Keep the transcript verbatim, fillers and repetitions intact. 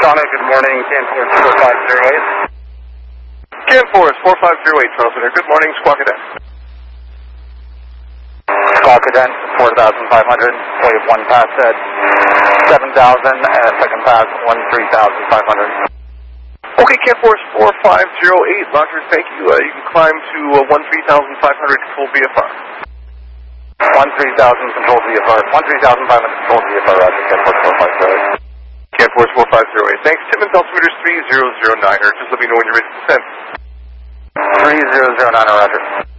Donna, good morning, Canforce four five zero eight. Canforce four five zero eight, Charles Center. Good morning, Squawk Cadence. Squawk Cadence, four thousand five hundred, wave one pass at seven thousand, and second pass, one three thousand five hundred. Okay, Canforce four five zero eight, Roger, thank you. Uh, you can climb to uh, one three thousand five hundred, control V F R. one three thousand, control V F R, one three thousand five hundred, control V F R, Roger, Canforce four five zero eight. Canforce four five zero eight, thanks. Timmins altimeter is three zero zero nine, or just let me know when you're ready to descend. three zero zero nine, Roger.